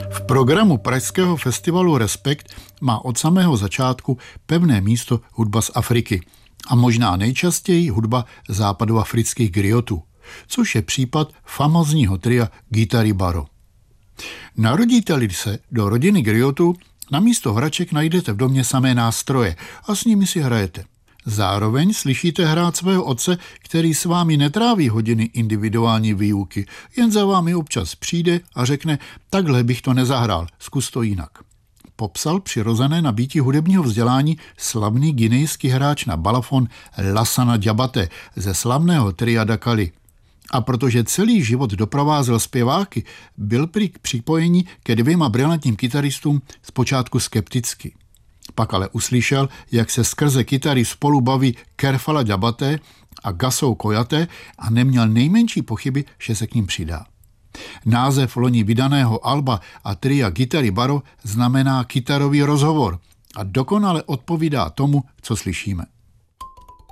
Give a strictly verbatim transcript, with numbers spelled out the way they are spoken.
V programu pražského festivalu Respekt má od samého začátku pevné místo hudba z Afriky a možná nejčastěji hudba západoafrických griotů, což je případ famózního tria Guitary Barrow. Narodíte-li se do rodiny griotů, na místo hraček najdete v domě samé nástroje a s nimi si hrajete. Zároveň slyšíte hrát svého otce, který s vámi netráví hodiny individuální výuky, jen za vámi občas přijde a řekne, takhle bych to nezahrál, zkus to jinak. Popsal přirozené nabítí hudebního vzdělání slavný guinejský hráč na balafon Lassana Diabaté ze slavného tria Dakali. A protože celý život doprovázel zpěváky, byl prý k připojení ke dvěma brilantním kytaristům zpočátku skeptický. Pak ale uslyšel, jak se skrze kytary spolu baví Kerfala Diabaté a Gassou Koyaté a neměl nejmenší pochyby, že se k ním přidá. Název loni vydaného alba a tria Guitary Barrow znamená kytarový rozhovor a dokonale odpovídá tomu, co slyšíme.